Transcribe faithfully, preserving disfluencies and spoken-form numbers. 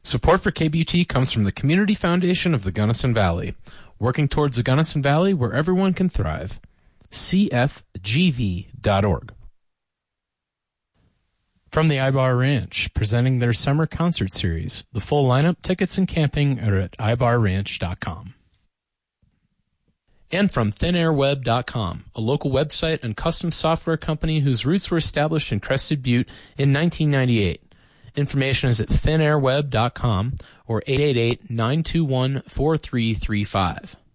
Support for K B U T comes from the Community Foundation of the Gunnison Valley, working towards the Gunnison Valley where everyone can thrive. C F G V dot org. From the Ibar Ranch, presenting their summer concert series. The full lineup, tickets, and camping are at ibar ranch dot com. And from thin air web dot com, a local website and custom software company whose roots were established in Crested Butte in nineteen ninety-eight. Information is at thin air web dot com or eight eight eight, nine two one, four three three five.